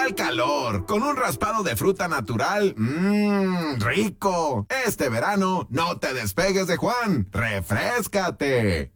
al calor, con un raspado de fruta natural. ¡Rico! Este verano no te despegues de Juan. ¡Refréscate!